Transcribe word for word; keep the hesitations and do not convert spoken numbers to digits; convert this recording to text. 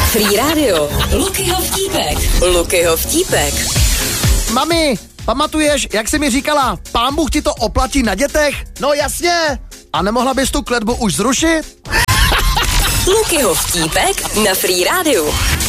Free Radio. Lukyho vtípek. Lukyho vtípek. Mami, pamatuješ, jak jsi mi říkala, pán Bůh ti to oplatí na dětech? No jasně. A nemohla bys tu kletbu už zrušit? Lukyho vtípek na Free Radio.